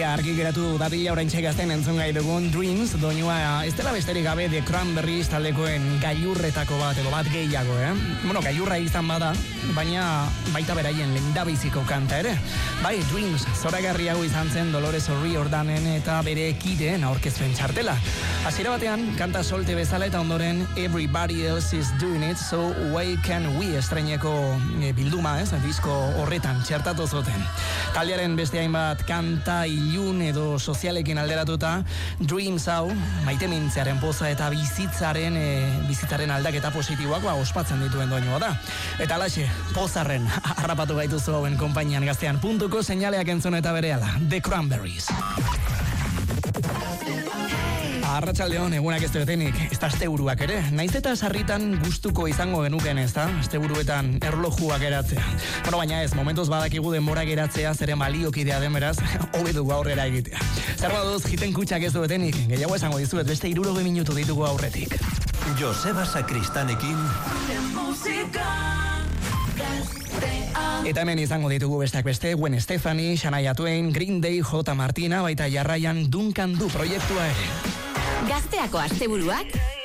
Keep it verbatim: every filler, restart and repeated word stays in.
Alegia argi geratu dadila oraintxe gazten entzun gai dugun Dreams, doinua ez dela besterik gabe The Cranberries taldekoen gailurretako bat, edo bat gehiago, eh? Bueno, gailurra izan bada, baina baita beraien lehendabiziko kanta ere. Bai, Dreams, zoragarri hau izan zen Dolores O'Riordanen eta bere kideen aurkezpen txartela. Hasiera batean, kanta solte bezala eta ondoren Everybody Else Is Doing It, So Why Can We estreineko e, bilduma, ez? Disko horretan txertatu zuten. Taldearen beste hainbat kanta ilun edo sozialekin alderatuta, Dreams hau, maite mintzearen poza eta bizitzaren e, bizitzaren aldaketa positiboak ba, ospatzen dituen doinua da. Eta alaxe, pozarren harrapatu gaituzu hauen konpainian gaztean puntuko seinaleak entzun eta berehala, The Cranberries. Arratsaldeon, egunak ez dutenik, ez da asteburuak ere. Naiz eta sarritan gustuko izango genuken, ez da? Asteburuetan erlojuak geratzea. Bueno, baina ez, momentuz badakigu denbora geratzea zeren baliokidea den beraz, hobe dugu aurrera egitea. Zer baduz, jiten kutsak ez dutenik, gehiago esango dizuet, beste hirurogei minutu ditugu aurretik. Joseba Sakristanekin Eta hemen izango ditugu besteak beste, Gwen Stefani, Shania Twain, Green Day, J. Martina, baita jarraian Duncan Du proiektua ere. Gazteako asteburuak